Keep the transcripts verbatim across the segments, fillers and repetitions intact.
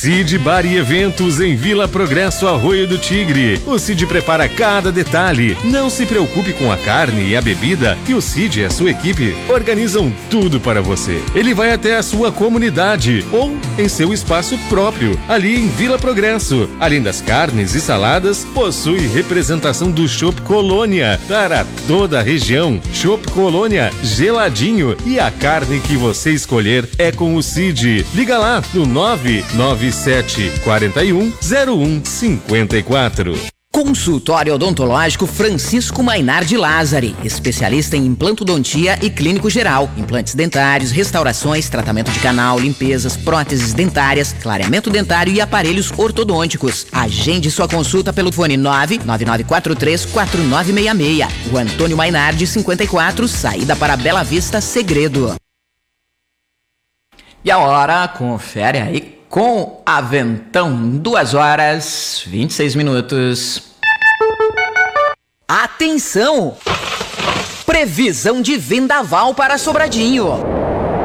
Cid Bar e Eventos em Vila Progresso, Arroio do Tigre. O Cid prepara cada detalhe. Não se preocupe com a carne e a bebida, que o Cid e a sua equipe organizam tudo para você. Ele vai até a sua comunidade ou em seu espaço próprio, ali em Vila Progresso. Além das carnes e saladas, possui representação do Chopp Colônia para toda a região. Chopp Colônia geladinho, e a carne que você escolher é com o Cid. Liga lá no nove nove sete quatro um zero um cinco quatro. Consultório Odontológico Francisco Mainardi Lázari, especialista em implantodontia e clínico geral, implantes dentários, restaurações, tratamento de canal, limpezas, próteses dentárias, clareamento dentário e aparelhos ortodônticos. Agende sua consulta pelo fone nove nove nove quatro três quatro nove seis seis. O Antônio Mainardi cinquenta e quatro, saída para Bela Vista, Segredo. E a hora, confere aí com Aventão, duas horas vinte e seis minutos. Atenção! Previsão de vendaval para Sobradinho.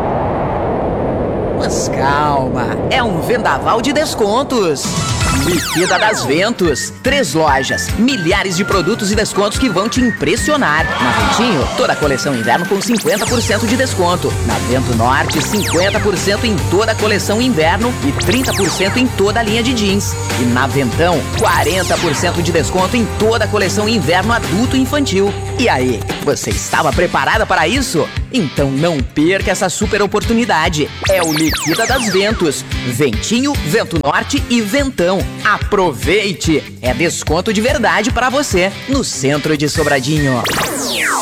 Mas calma, é um vendaval de descontos. Liquida das Ventos. Três lojas, milhares de produtos e descontos que vão te impressionar. Na Ventinho, toda a coleção inverno com cinquenta por cento de desconto. Na Vento Norte, cinquenta por cento em toda a coleção inverno e trinta por cento em toda a linha de jeans. E na Ventão, quarenta por cento de desconto em toda a coleção inverno adulto e infantil. E aí, você estava preparada para isso? Então não perca essa super oportunidade. É o Liquida das Ventos. Ventinho, Vento Norte e Ventão. Aproveite! É desconto de verdade para você no centro de Sobradinho.